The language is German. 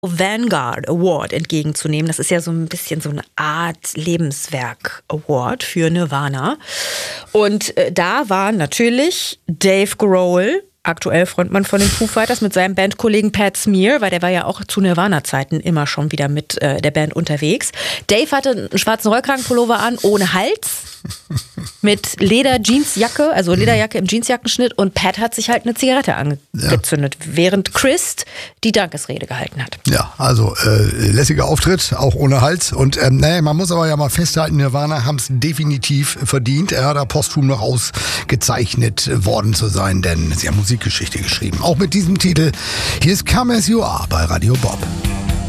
Vanguard Award entgegenzunehmen. Das ist ja so ein bisschen so eine Art Lebenswerk-Award für Nirvana. Und da war natürlich Dave Grohl, aktuell Frontmann von den Foo Fighters, mit seinem Bandkollegen Pat Smear, weil der war ja auch zu Nirvana-Zeiten immer schon wieder mit der Band unterwegs. Dave hatte einen schwarzen Rollkragenpullover an, ohne Hals, mit Leder-Jeansjacke, also Lederjacke im Jeansjackenschnitt, und Pat hat sich halt eine Zigarette angezündet, während Chris die Dankesrede gehalten hat. Ja, also lässiger Auftritt, auch ohne Hals. Und man muss aber ja mal festhalten, Nirvana haben es definitiv verdient. Er hat da posthum noch ausgezeichnet worden zu sein, denn sie haben Musikgeschichte geschrieben. Auch mit diesem Titel. Hier ist Come As You Are bei Radio Bob.